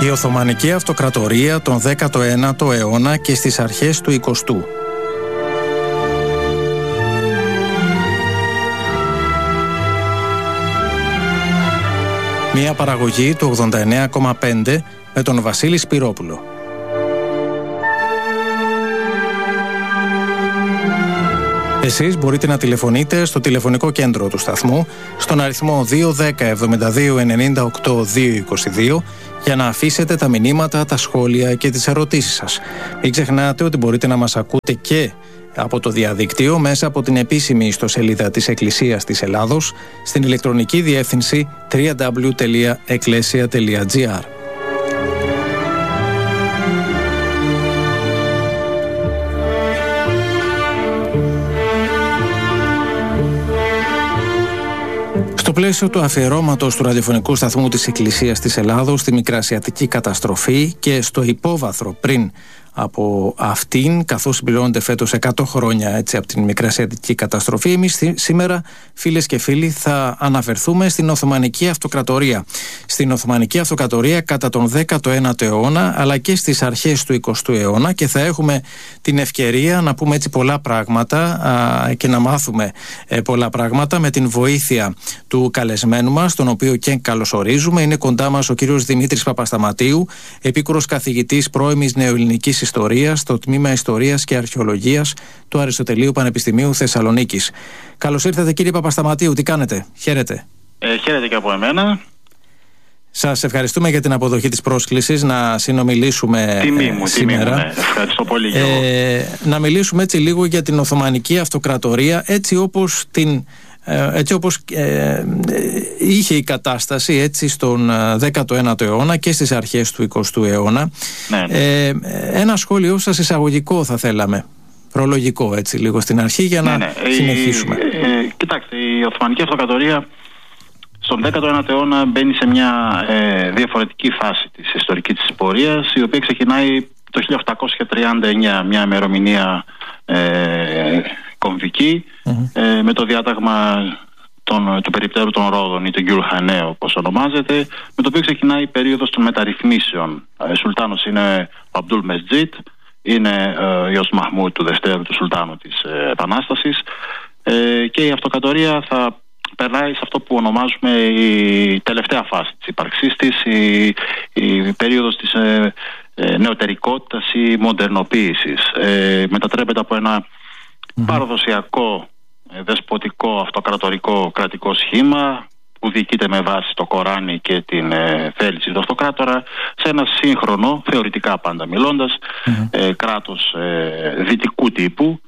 Η Οθωμανική Αυτοκρατορία τον 19ο αιώνα και στις αρχές του 20ου. Μια παραγωγή του 89,5 με τον Βασίλη Σπυρόπουλο. Εσείς μπορείτε να τηλεφωνείτε στο τηλεφωνικό κέντρο του σταθμού στον αριθμό 210 72 98 222 για να αφήσετε τα μηνύματα, τα σχόλια και τις ερωτήσεις σας. Μην ξεχνάτε ότι μπορείτε να μας ακούτε και από το διαδίκτυο μέσα από την επίσημη ιστοσελίδα της Εκκλησίας της Ελλάδος στην ηλεκτρονική διεύθυνση www.ecclesia.gr. Στο πλαίσιο του αφιερώματος του ραδιοφωνικού σταθμού της Εκκλησίας της Ελλάδος στη Μικρασιατική καταστροφή και στο υπόβαθρο πριν από αυτήν, καθώς συμπληρώνονται φέτος 100 χρόνια έτσι, από την Μικρασιατική καταστροφή, εμείς σήμερα, φίλες και φίλοι, θα αναφερθούμε στην Οθωμανική Αυτοκρατορία. Στην Οθωμανική Αυτοκρατορία κατά τον 19ο αιώνα, αλλά και στις αρχές του 20ου αιώνα, και θα έχουμε την ευκαιρία να πούμε έτσι πολλά πράγματα και να μάθουμε πολλά πράγματα με την βοήθεια του καλεσμένου μας, τον οποίο και καλωσορίζουμε. Είναι κοντά μας ο κύριος Δημήτρης Παπασταματίου, επίκουρος καθηγητής πρώιμης νεοελληνικής ιστορίας στο τμήμα Ιστορίας και Αρχαιολογίας του Αριστοτελείου Πανεπιστημίου Θεσσαλονίκης. Καλώς ήρθατε, κύριε Παπασταματίου, τι κάνετε? Χαίρετε. Χαίρετε και από εμένα. Σας ευχαριστούμε για την αποδοχή της πρόσκλησης να συνομιλήσουμε σήμερα. Ευχαριστώ πολύ. Να μιλήσουμε έτσι λίγο για την Οθωμανική Αυτοκρατορία έτσι όπως είχε η κατάσταση έτσι στον 19ο αιώνα και στις αρχές του 20ου αιώνα. Ένα σχόλιο σας εισαγωγικό θα θέλαμε, προλογικό έτσι λίγο στην αρχή για να συνεχίσουμε. Κοιτάξτε, η Οθωμανική Αυτοκρατορία στον 19ο αιώνα μπαίνει σε μια διαφορετική φάση της ιστορικής της πορείας, η οποία ξεκινάει το 1839, μια ημερομηνία κομβική, με το διάταγμα του περιπτέρου των Ρόδων ή του Γκιουρχανέ όπως ονομάζεται, με το οποίο ξεκινάει η περίοδος των μεταρρυθμίσεων. Σουλτάνος είναι ο Αμπτούλ Μεστζίτ, είναι ο Ιος Μαχμούτ του Δευτέρου του Σουλτάνου της Επανάστασης, και η Αυτοκρατορία θα περνάει σε αυτό που ονομάζουμε η τελευταία φάση της ύπαρξής της, η περίοδος της νεωτερικότητας ή μοντερνοποίησης. Μετατρέπεται από ένα παραδοσιακό, δεσποτικό, αυτοκρατορικό κρατικό σχήμα που διοικείται με βάση το Κοράνι και την θέληση του αυτοκράτορα σε ένα σύγχρονο, θεωρητικά πάντα μιλώντας, κράτος δυτικού τύπου,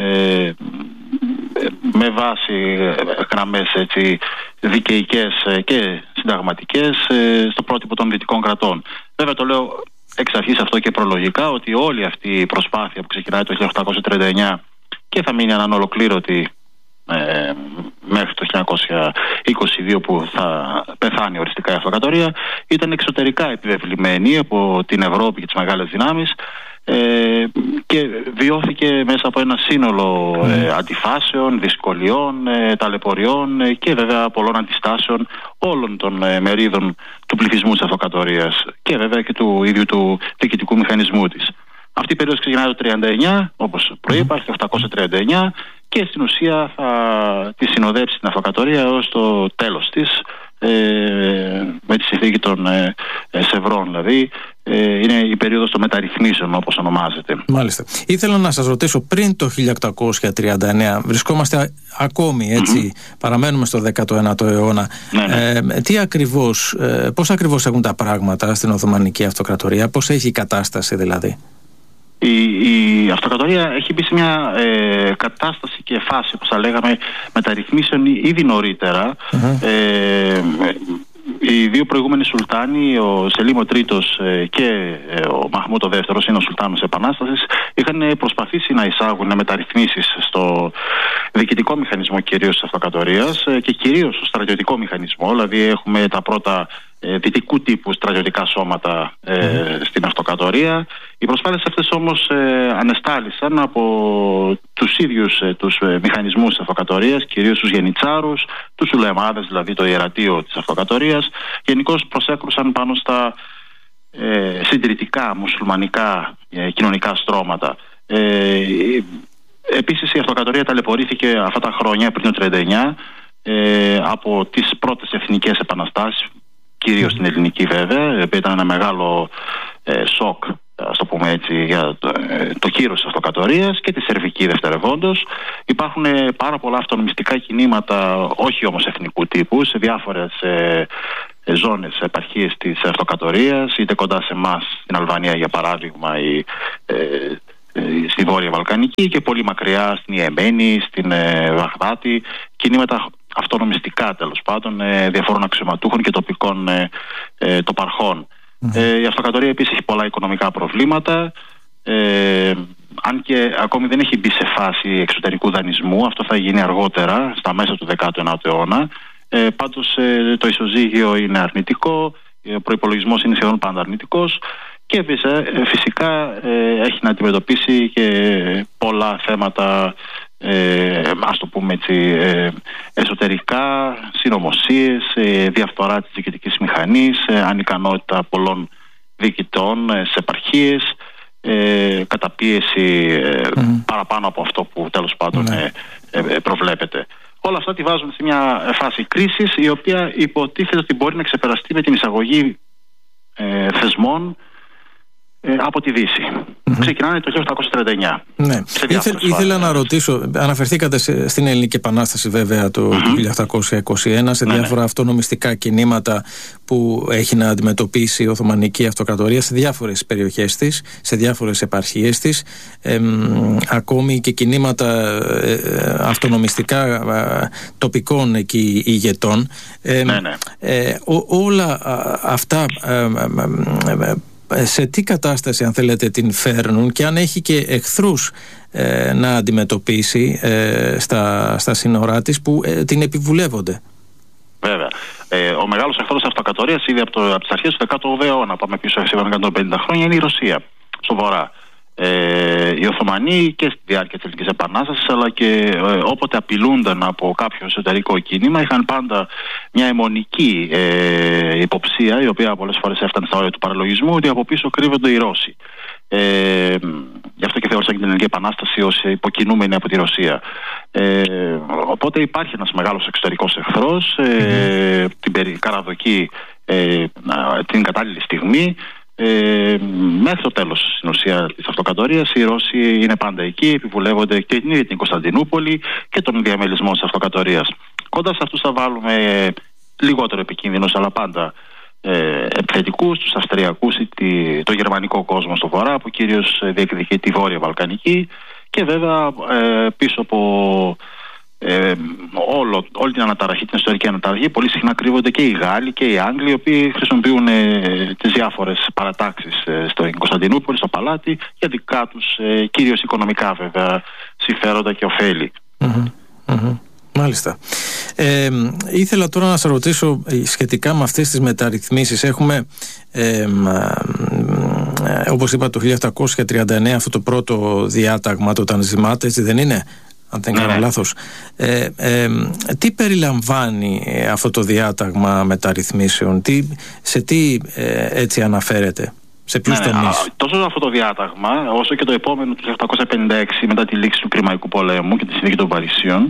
με βάση γραμμές έτσι, δικαιικές και συνταγματικές στο πρότυπο των δυτικών κρατών. Βέβαια το λέω εξ αρχής αυτό και προλογικά, ότι όλη αυτή η προσπάθεια που ξεκινάει το 1839 και θα μείνει ανολοκλήρωτη μέχρι το 1922 που θα πεθάνει οριστικά η Αυτοκρατορία, ήταν εξωτερικά επιβεβλημένη από την Ευρώπη και τις μεγάλες δυνάμεις, και βιώθηκε μέσα από ένα σύνολο αντιφάσεων, δυσκολιών, ταλαιπωριών και βέβαια πολλών αντιστάσεων όλων των μερίδων του πληθυσμού της Αυτοκρατορίας και βέβαια και του ίδιου του διοικητικού μηχανισμού της. Αυτή η περίοδος ξεκινάει το 1939, όπως προείπα, το 1839, και στην ουσία θα τη συνοδέψει την Αυτοκρατορία έως το τέλος της, με τη συνθήκη των Σευρών δηλαδή. Είναι η περίοδος των μεταρρυθμίσεων όπως ονομάζεται. Μάλιστα. Ήθελα να σας ρωτήσω, πριν το 1839 βρισκόμαστε ακόμη έτσι, παραμένουμε στο 19ο αιώνα. Πώς ακριβώς έχουν τα πράγματα στην Οθωμανική Αυτοκρατορία, πώς έχει η κατάσταση δηλαδή? Η Αυτοκρατορία έχει μπει σε μια κατάσταση και φάση, όπως θα λέγαμε, μεταρρυθμίσεων ήδη νωρίτερα. Οι δύο προηγούμενοι Σουλτάνοι, ο Σελίμ ο Τρίτος και ο Μαχμούτ ο Δεύτερος, είναι ο Σουλτάνος Επανάστασης, είχαν προσπαθήσει να εισάγουν μεταρρυθμίσεις στο διοικητικό μηχανισμό κυρίως της Αυτοκρατορίας και κυρίως στο στρατιωτικό μηχανισμό. Δηλαδή έχουμε τα πρώτα δυτικού τύπου στρατιωτικά σώματα στην Αυτοκρατορία. Οι προσπάθειες αυτές όμως ανεστάλησαν από τους ίδιους τους μηχανισμούς της Αυτοκρατορίας, κυρίως τους γενιτσάρους, τους Σουλεμάδες, δηλαδή το ιερατείο της Αυτοκρατορίας. Γενικώς προσέκρουσαν πάνω στα συντηρητικά μουσουλμανικά κοινωνικά στρώματα. Επίσης η αυτοκρατορία ταλαιπωρήθηκε αυτά τα χρόνια πριν το 1939 από τις πρώτες εθνικές επαναστάσεις, κυρίως στην ελληνική βέβαια, που ήταν ένα μεγάλο σοκ, ας το πούμε έτσι, για το κύρος της αυτοκρατορίας, και τη σερβική δευτερευόντως. Υπάρχουν πάρα πολλά αυτονομιστικά κινήματα, όχι όμως εθνικού τύπου, σε διάφορες ζώνες, επαρχίες της αυτοκρατορίας, είτε κοντά σε εμάς, στην Αλβανία για παράδειγμα, ή στη Βόρεια Βαλκανική, και πολύ μακριά στην Ιεμένη, στην Βαγδάτη, κινήματα αυτονομιστικά τέλος πάντων διαφόρων αξιωματούχων και τοπικών τοπαρχών. Η αυτοκρατορία επίσης έχει πολλά οικονομικά προβλήματα, αν και ακόμη δεν έχει μπει σε φάση εξωτερικού δανεισμού. Αυτό θα γίνει αργότερα, στα μέσα του 19ου αιώνα. Πάντως το ισοζύγιο είναι αρνητικό, ο προϋπολογισμός είναι σχεδόν πάντα αρνητικός, και φυσικά έχει να αντιμετωπίσει και πολλά θέματα, ας το πούμε έτσι, εσωτερικά, συνωμοσίες, διαφθορά της διοικητικής μηχανής, ανικανότητα πολλών διοικητών σε επαρχίες, καταπίεση παραπάνω από αυτό που τέλος πάντων προβλέπεται. Όλα αυτά τη βάζουν σε μια φάση κρίσης, η οποία υποτίθεται ότι μπορεί να ξεπεραστεί με την εισαγωγή θεσμών από τη Δύση. Ξεκινάνε το 1839. Ναι. Ήθελα να ρωτήσω, αναφερθήκατε στην Ελληνική Επανάσταση βέβαια το 1821, σε διάφορα αυτονομιστικά κινήματα που έχει να αντιμετωπίσει η Οθωμανική Αυτοκρατορία σε διάφορες περιοχές της, σε διάφορες επαρχίες της, ακόμη και κινήματα αυτονομιστικά τοπικών εκεί ηγετών. Όλα αυτά σε τι κατάσταση, αν θέλετε, την φέρνουν, και αν έχει και εχθρούς να αντιμετωπίσει στα σύνορά της που την επιβουλεύονται? Βέβαια. Ο μεγάλος εχθρός της αυτοκρατορίας ήδη από τις αρχές του 18ου αιώνα, πάμε πίσω σε 150 χρόνια, είναι η Ρωσία στο βορρά. Οι Οθωμανοί και στη διάρκεια της Ελληνικής Επανάστασης, αλλά και όποτε απειλούνταν από κάποιο εσωτερικό κίνημα, είχαν πάντα μια αιμονική υποψία, η οποία πολλές φορές έφτανε στα όρια του παραλογισμού, ότι από πίσω κρύβονται οι Ρώσοι. Γι' αυτό και θεώρησαν και την Ελληνική Επανάσταση ως υποκινούμενη από τη Ρωσία. Οπότε υπάρχει ένας μεγάλος εξωτερικός εχθρός, την καραδοκεί την κατάλληλη στιγμή. Μέχρι το τέλος στην ουσία της αυτοκρατορίας οι Ρώσοι είναι πάντα εκεί, επιβουλεύονται και την ίδια την Κωνσταντινούπολη και τον διαμελισμό της αυτοκρατορίας. Κοντά σε αυτούς θα βάλουμε λιγότερο επικίνδυνους, αλλά πάντα επιθετικούς, τους Αυστριακούς ή το γερμανικό κόσμο στο βορρά, που κυρίως διεκδικεί τη Βόρεια Βαλκανική, και βέβαια πίσω από όλη την αναταραχή, την ιστορική αναταραχή, πολύ συχνά κρύβονται και οι Γάλλοι και οι Άγγλοι, οι οποίοι χρησιμοποιούν τις διάφορες παρατάξεις στην Κωνσταντινούπολη, στο παλάτι, για δικά τους κυρίως οικονομικά βέβαια συμφέροντα και ωφέλη. Μάλιστα. Ήθελα τώρα να σας ρωτήσω σχετικά με αυτές τις μεταρρυθμίσεις. Έχουμε όπως είπα το 1839 αυτό το πρώτο διάταγμα, το Τανζιμάτ, έτσι δεν είναι, αν δεν κάνω λάθος? Τι περιλαμβάνει αυτό το διάταγμα μεταρρυθμίσεων, σε τι έτσι αναφέρεται, σε ποιους τομείς? Τόσο αυτό το διάταγμα όσο και το επόμενο του 1856, μετά τη λήξη του Κρημαϊκού πολέμου και τη συνθήκη των Παρισίων,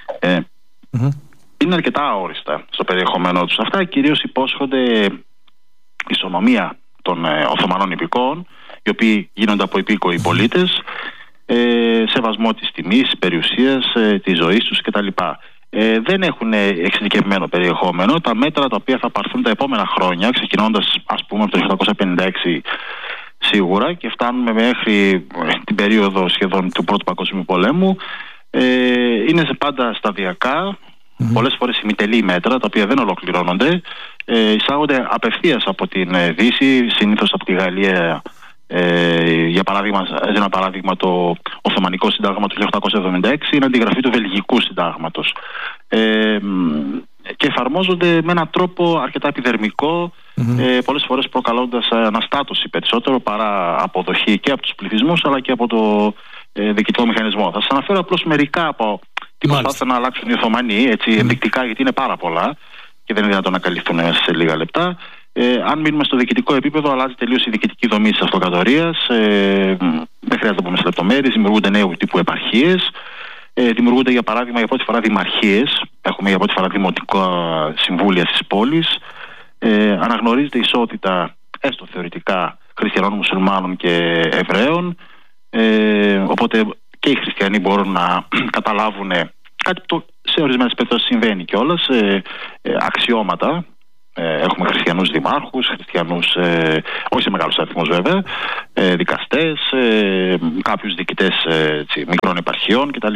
είναι αρκετά αόριστα στο περιεχομένο τους. Αυτά κυρίως υπόσχονται ισονομία των Οθωμανών υπηκόων, οι οποίοι γίνονται από υπήκοοι πολίτες, σεβασμό της τιμής, της περιουσίας, της ζωής τους κτλ. Δεν έχουν εξειδικευμένο περιεχόμενο. Τα μέτρα τα οποία θα πάρθουν τα επόμενα χρόνια, ξεκινώντας ας πούμε από το 1856 σίγουρα και φτάνουμε μέχρι την περίοδο σχεδόν του Πρώτου Παγκοσμίου Πολέμου, είναι πάντα σταδιακά, πολλές φορές ημιτελή μέτρα τα οποία δεν ολοκληρώνονται, εισάγονται απευθείας από την Δύση, συνήθως από τη Γαλλία. Για ένα παράδειγμα, το Οθωμανικό Συντάγμα του 1876 είναι αντιγραφή του Βελγικού Συντάγματος, και εφαρμόζονται με έναν τρόπο αρκετά επιδερμικό, πολλές φορές προκαλώντας αναστάτωση περισσότερο παρά αποδοχή και από τους πληθυσμούς αλλά και από το διοικητικό μηχανισμό. Θα σας αναφέρω απλώς μερικά από τι προσπάθησαν να αλλάξουν οι Οθωμανοί, έτσι ενδεικτικά, γιατί είναι πάρα πολλά και δεν είναι δυνατόν να καλυφθούν σε λίγα λεπτά. Αν μείνουμε στο διοικητικό επίπεδο, αλλάζει τελείως η διοικητική δομή της αυτοκρατορίας. Δεν χρειάζεται να πούμε σε λεπτομέρειες. Δημιουργούνται νέου τύπου επαρχίες. Δημιουργούνται, για παράδειγμα, για πρώτη φορά δημαρχίες. Έχουμε για πρώτη φορά δημοτικά συμβούλια στις πόλεις. Αναγνωρίζεται ισότητα, έστω θεωρητικά, χριστιανών, μουσουλμάνων και Εβραίων. Οπότε και οι χριστιανοί μπορούν να καταλάβουν κάτι που σε ορισμένες περιπτώσεις συμβαίνει κιόλας, αξιώματα. Έχουμε χριστιανούς δημάρχους, χριστιανούς, όχι σε μεγάλους αριθμούς βέβαια, δικαστές, κάποιους διοικητές μικρών επαρχιών κτλ.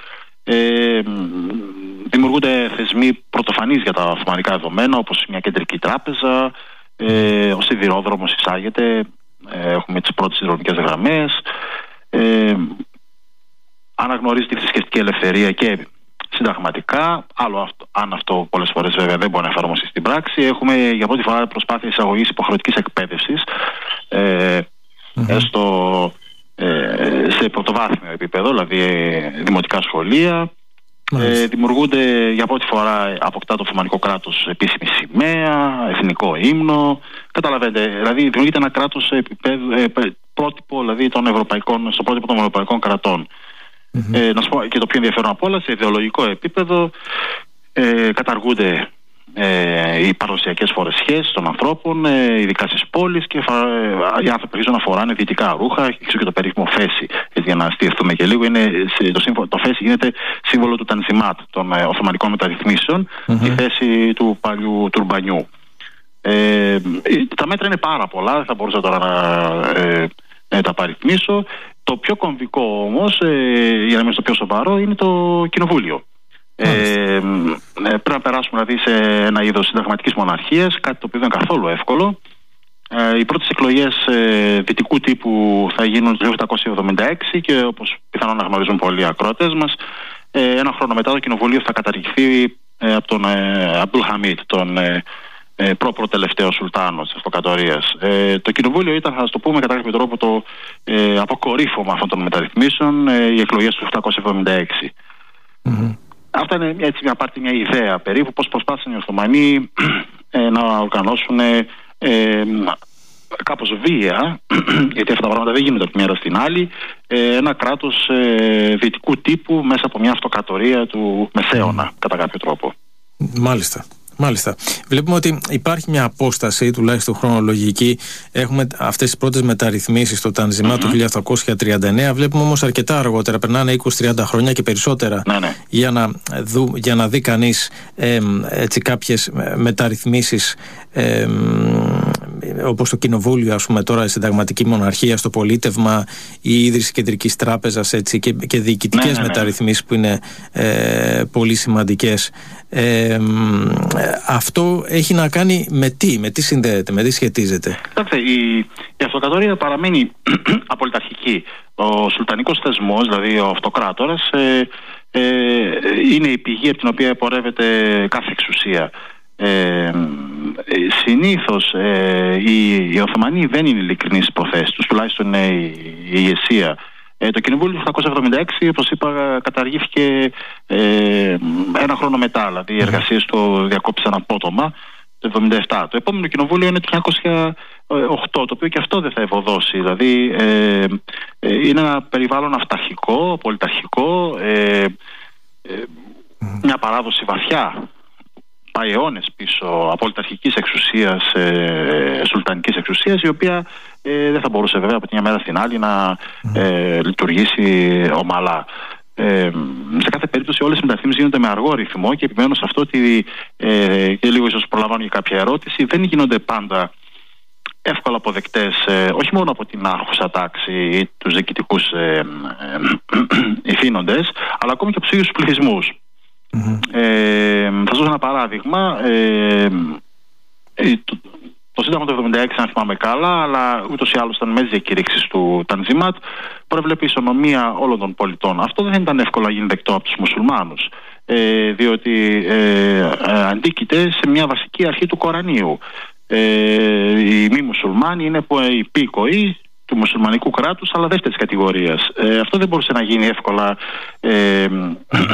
Δημιουργούνται θεσμοί πρωτοφανείς για τα οθωμανικά δεδομένα, όπως μια κεντρική τράπεζα, ο σιδηρόδρομος εισάγεται, έχουμε τις πρώτες σιδηροδρομικές γραμμές, αναγνωρίζεται η θρησκευτική ελευθερία και συνταγματικά, αν αυτό πολλές φορές βέβαια δεν μπορεί να εφαρμοστεί στην πράξη. Έχουμε για πρώτη φορά προσπάθεια εισαγωγής υποχρεωτικής εκπαίδευσης, σε πρωτοβάθμιο επίπεδο, δηλαδή δημοτικά σχολεία. Δημιουργούνται για πρώτη φορά, αποκτά το Οθωμανικό κράτος επίσημη σημαία, εθνικό ύμνο. Καταλαβαίνετε, δηλαδή δημιουργείται ένα κράτος πρότυπο, δηλαδή στο πρότυπο των ευρωπαϊκών κρατών. Να σου πω και το πιο ενδιαφέρον απ' όλα, σε ιδεολογικό επίπεδο καταργούνται οι παραδοσιακές φορεσιές των ανθρώπων, ειδικά στις πόλεις, και οι άνθρωποι αρχίζουν να φοράνε δυτικά ρούχα, εξού και το περίφημο φέση. Για να αστιευτούμε και λίγο, το φέση γίνεται σύμβολο του Τανζιμάτ, των Οθωμανικών μεταρρυθμίσεων, η θέση του παλιού τουρμπανιού. Τα μέτρα είναι πάρα πολλά, δεν θα μπορούσα τώρα να τα παριθμίσω. Το πιο κομβικό όμως, για να είμαι στο πιο σοβαρό, είναι το κοινοβούλιο. Πρέπει να περάσουμε δηλαδή σε ένα είδος συνταγματικής μοναρχίας, κάτι το οποίο δεν είναι καθόλου εύκολο. Οι πρώτες εκλογές δυτικού τύπου θα γίνουν το 1876 και, όπως πιθανόν να γνωρίζουν πολλοί ακροατές μας, ένα χρόνο μετά το κοινοβουλίο θα καταργηθεί από τον Αμπτούλ Χαμίτ, τον προπροτελευταίο σουλτάνο της αυτοκρατορίας. Το κοινοβούλιο ήταν, θα το πούμε κατά κάποιο τρόπο, το αποκορύφωμα αυτών των μεταρρυθμίσεων, οι εκλογές του 1876. Αυτά είναι έτσι μια ιδέα περίπου πώς προσπάθησαν οι Οθωμανοί να οργανώσουν κάπως βία, γιατί αυτά τα πράγματα δεν γίνονται από τη μέρα στην άλλη, ένα κράτος δυτικού τύπου μέσα από μια αυτοκρατορία του Μεσαίωνα, κατά κάποιο τρόπο. Μάλιστα. Βλέπουμε ότι υπάρχει μια απόσταση, τουλάχιστον χρονολογική. Έχουμε αυτές τις πρώτες μεταρρυθμίσεις στο Τανζιμάτ του 1839. Βλέπουμε όμως αρκετά αργότερα, περνάνε 20-30 χρόνια και περισσότερα, για να δει κανείς κάποιες μεταρρυθμίσεις, όπως το κοινοβούλιο, ας πούμε, τώρα η συνταγματική μοναρχία, στο πολίτευμα, η ίδρυση κεντρικής τράπεζας, έτσι, και διοικητικές μεταρρυθμίσεις που είναι πολύ σημαντικές. Αυτό έχει να κάνει με τι συνδέεται, με τι σχετίζεται? Η αυτοκρατορία παραμένει απολυταρχική. Ο σουλτανικός θεσμός, δηλαδή ο αυτοκράτορας, είναι η πηγή από την οποία επορεύεται κάθε εξουσία. Συνήθως οι Οθωμανοί δεν είναι ειλικρινείς στις προθέσεις τους, τουλάχιστον η ηγεσία. Το κοινοβούλιο του 1876, όπως είπα, καταργήθηκε ένα χρόνο μετά, δηλαδή οι εργασίες του διακόπησαν απότομα το 1977. Το επόμενο κοινοβούλιο είναι το 1908, το οποίο και αυτό δεν θα ευωδώσει. Δηλαδή είναι ένα περιβάλλον αυταρχικό, πολιταρχικό, μια παράδοση βαθιά, πάει αιώνες πίσω, απολυταρχικής εξουσίας, σουλτανικής εξουσίας, η οποία δεν θα μπορούσε βέβαια από τη μια μέρα στην άλλη να λειτουργήσει ομαλά. Σε κάθε περίπτωση όλες οι μεταρρυθμίσεις γίνονται με αργό ρυθμό, και επιμένω σε αυτό ότι, και λίγο ίσως προλαμβάνω για κάποια ερώτηση, δεν γίνονται πάντα εύκολα αποδεκτές, όχι μόνο από την άρχουσα τάξη ή τους διοικητικούς ηθήνοντες, αλλά ακόμη και από τους ίδιους τους πληθυσμούς. Θα σας δώσω ένα παράδειγμα. Το Σύνταγμα του 1976, αν θυμάμαι καλά, αλλά ούτως ή άλλως ήταν μέσα διακήρυξης του Τανζιμάτ, προβλέπει ισονομία όλων των πολιτών. Αυτό δεν ήταν εύκολο να γίνει δεκτό από τους μουσουλμάνους, διότι αντίκειται σε μια βασική αρχή του Κορανίου. Οι μη μουσουλμάνοι είναι υπήκοοι του μουσουλμανικού κράτους, αλλά δεύτερης κατηγορίας. Αυτό δεν μπορούσε να γίνει εύκολα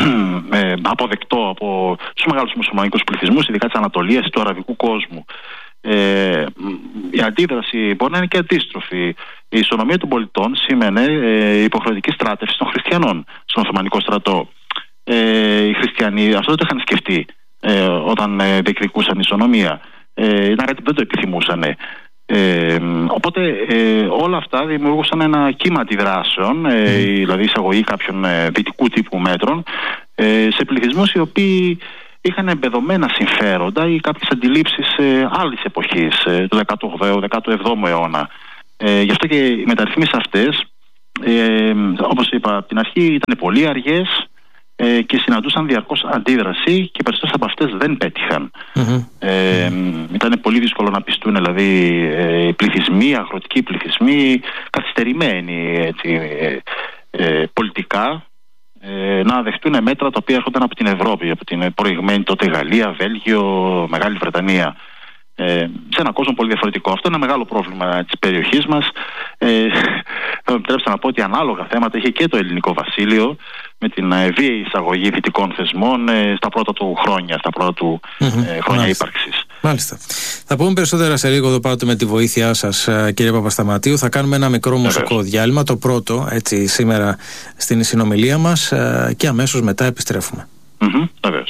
αποδεκτό από τους μεγάλους μουσουλμανικούς πληθυσμούς, ειδικά της Ανατολίας ή του αραβικού κόσμου. η αντίδραση μπορεί να είναι και αντίστροφη. Η ισονομία των πολιτών σήμαινε υποχρεωτική στράτευση των χριστιανών στον Οθωμανικό στρατό. Οι χριστιανοί αυτό δεν το είχαν σκεφτεί όταν διεκδικούσαν ισονομία. Ήταν κάτι που δεν το επιθυμούσαν. Οπότε όλα αυτά δημιούργησαν ένα κύμα αντιδράσεων, δηλαδή εισαγωγή κάποιων δυτικού τύπου μέτρων σε πληθυσμούς οι οποίοι είχαν εμπεδομένα συμφέροντα ή κάποιες αντιλήψεις άλλης εποχής, του 18ου-17ου αιώνα. Γι' αυτό και οι μεταρρυθμίσεις αυτές, όπως είπα από την αρχή, ήταν πολύ αργές και συναντούσαν διαρκώς αντίδραση και οι περισσότερες από αυτές δεν πέτυχαν. Ήταν πολύ δύσκολο να πιστούν δηλαδή οι πληθυσμοί, αγροτικοί πληθυσμοί, καθυστερημένοι έτσι, πολιτικά, να δεχτούν μέτρα τα οποία έρχονταν από την Ευρώπη, από την προηγμένη τότε Γαλλία, Βέλγιο, Μεγάλη Βρετανία. Σε έναν κόσμο πολύ διαφορετικό. Αυτό είναι ένα μεγάλο πρόβλημα της περιοχής μας. Θα με επιτρέψετε να πω ότι ανάλογα θέματα είχε και το ελληνικό βασίλειο με την βίαιη εισαγωγή δυτικών θεσμών στα πρώτα του χρόνια, στα πρώτα του χρόνια ύπαρξης. Μάλιστα. Θα πούμε περισσότερα σε λίγο εδώ πάντοτε με τη βοήθειά σας, κύριε Παπασταματίου. Θα κάνουμε ένα μικρό μουσικό διάλειμμα, το πρώτο έτσι σήμερα στην συνομιλία μας, και αμέσως μετά επιστρέφουμε. Βεβαίως.